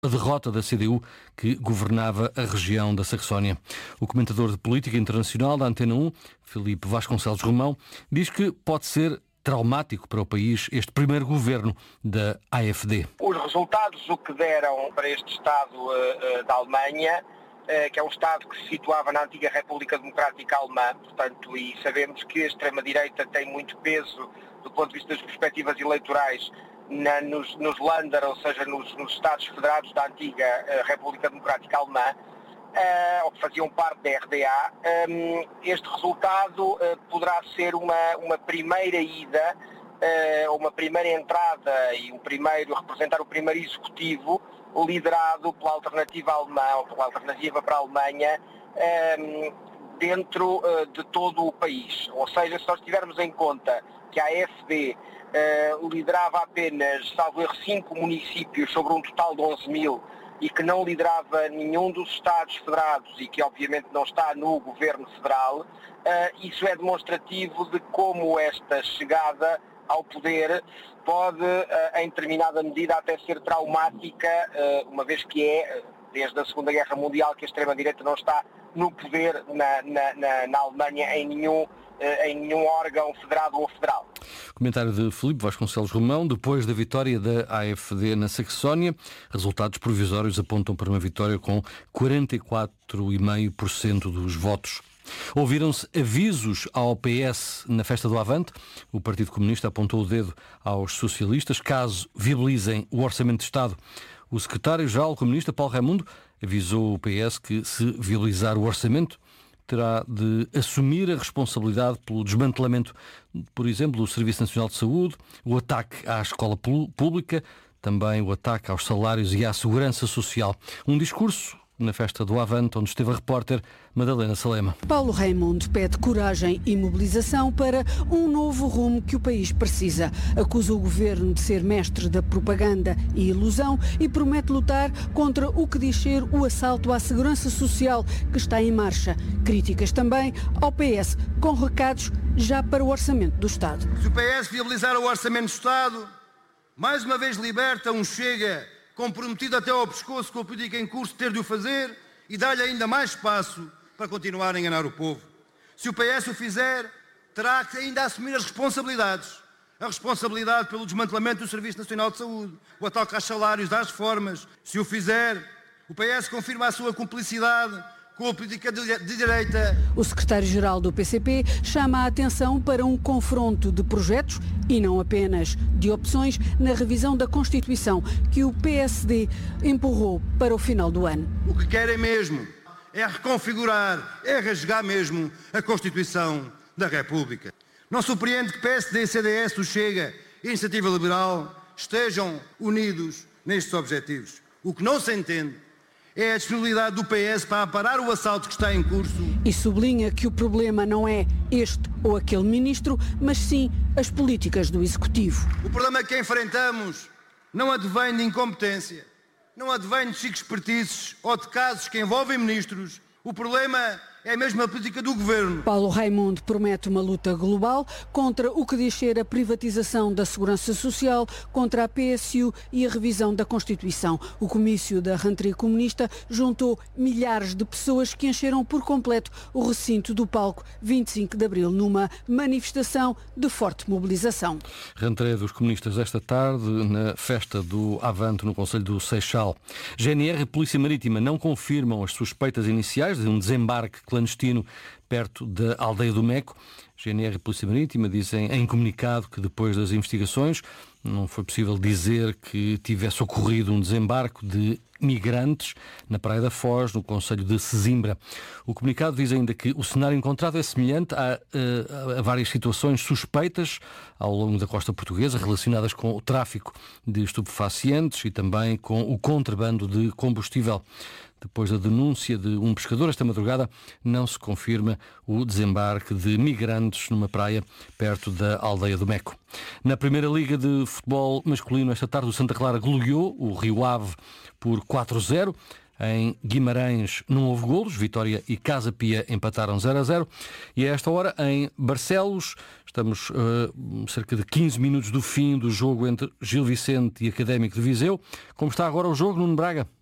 a derrota da CDU que governava a região da Saxónia. O comentador de política internacional da Antena 1, Filipe Vasconcelos Romão, diz que pode ser traumático para o país este primeiro governo da AfD. Os resultados o que deram para este Estado da Alemanha, que é um Estado que se situava na antiga República Democrática Alemã, portanto, e sabemos que a extrema-direita tem muito peso do ponto de vista das perspectivas eleitorais nos Länder, ou seja, nos Estados federados da antiga República Democrática Alemã, ou que faziam parte da RDA. Este resultado poderá ser uma primeira ida, uma primeira entrada e representar o primeiro executivo liderado pela alternativa alemã, ou pela alternativa para a Alemanha, dentro de todo o país. Ou seja, se nós tivermos em conta que a AfD liderava apenas, salvo erro, 5 municípios sobre um total de 11.000 e que não liderava nenhum dos Estados federados e que obviamente não está no governo federal, isso é demonstrativo de como esta chegada ao poder pode, em determinada medida, até ser traumática, uma vez que desde a Segunda Guerra Mundial, que a extrema-direita não está no poder na Alemanha em nenhum órgão federado ou federal. Comentário de Filipe Vasconcelos Romão. Depois da vitória da AfD na Saxónia, resultados provisórios apontam para uma vitória com 44,5% dos votos. Ouviram-se avisos ao PS na festa do Avante. O Partido Comunista apontou o dedo aos socialistas caso viabilizem o Orçamento de Estado. O secretário-geral comunista, Paulo Raimundo, avisou o PS que, se viabilizar o orçamento, terá de assumir a responsabilidade pelo desmantelamento, por exemplo, do Serviço Nacional de Saúde, o ataque à escola pública, também o ataque aos salários e à segurança social. Um discurso na festa do Avante, onde esteve a repórter Madalena Salema. Paulo Raimundo pede coragem e mobilização para um novo rumo que o país precisa. Acusa o governo de ser mestre da propaganda e ilusão e promete lutar contra o que diz ser o assalto à segurança social que está em marcha. Críticas também ao PS, com recados já para o Orçamento do Estado. Se o PS viabilizar o Orçamento do Estado, mais uma vez liberta um Chega comprometido até ao pescoço com a política em curso, ter de o fazer e dar-lhe ainda mais espaço para continuar a enganar o povo. Se o PS o fizer, terá que ainda assumir as responsabilidades. A responsabilidade pelo desmantelamento do Serviço Nacional de Saúde, o ataque aos salários, às reformas. Se o fizer, o PS confirma a sua cumplicidade com a política de direita. O secretário-geral do PCP chama a atenção para um confronto de projetos e não apenas de opções na revisão da Constituição que o PSD empurrou para o final do ano. O que querem mesmo é reconfigurar, é rasgar mesmo a Constituição da República. Não surpreende que PSD, CDS, o Chega e a Iniciativa Liberal estejam unidos nestes objetivos. O que não se entende é a disponibilidade do PS para parar o assalto que está em curso. E sublinha que o problema não é este ou aquele ministro, mas sim as políticas do Executivo. O problema que enfrentamos não advém de incompetência, não advém de chiques pertices ou de casos que envolvem ministros. O problema é mesmo a política do governo. Paulo Raimundo promete uma luta global contra o que diz ser a privatização da segurança social, contra a PSU e a revisão da Constituição. O comício da rentrée comunista juntou milhares de pessoas que encheram por completo o recinto do palco 25 de Abril, numa manifestação de forte mobilização. Rentrée dos comunistas esta tarde na festa do Avante no Conselho do Seixal. GNR e Polícia Marítima não confirmam as suspeitas iniciais de um desembarque clandestino perto da aldeia do Meco. GNR e Polícia Marítima dizem em comunicado que depois das investigações não foi possível dizer que tivesse ocorrido um desembarque de migrantes na Praia da Foz, no concelho de Sesimbra. O comunicado diz ainda que o cenário encontrado é semelhante a várias situações suspeitas ao longo da costa portuguesa relacionadas com o tráfico de estupefacientes e também com o contrabando de combustível. Depois da denúncia de um pescador, esta madrugada não se confirma o desembarque de migrantes numa praia perto da aldeia do Meco. Na Primeira Liga de Futebol Masculino, esta tarde, o Santa Clara goleou o Rio Ave por 4-0. Em Guimarães não houve golos, Vitória e Casa Pia empataram 0-0. E a esta hora, em Barcelos, estamos cerca de 15 minutos do fim do jogo entre Gil Vicente e Académico de Viseu. Como está agora o jogo, Nuno Braga?